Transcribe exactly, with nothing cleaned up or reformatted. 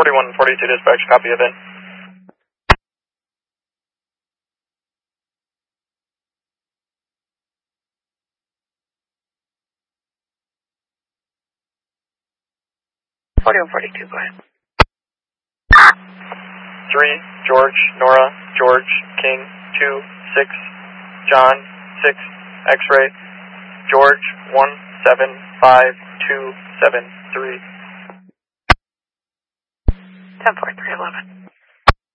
forty-one forty-two dispatch, copy of in. forty-one forty-two, go ahead. three, George, Nora, George, King, two, six, John, six, X-ray, George, one, seven, five, two, seven, three. ten four three eleven.